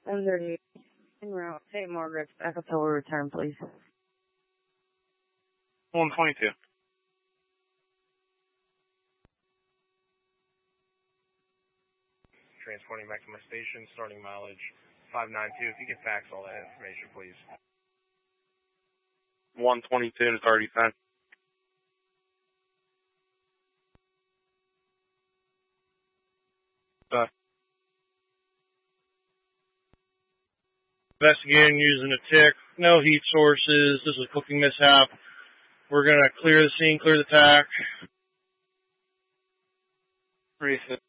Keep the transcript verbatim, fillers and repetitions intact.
one thirty en route, Saint Margaret's, back up till we return, please. one twenty-two. Transporting back to my station, starting mileage five nine two. If you can fax all that information, please. one twenty-two and thirty cents. Uh, investigating using a tick. No heat sources. This is a cooking mishap. We're going to clear the scene, clear the tack. Reset.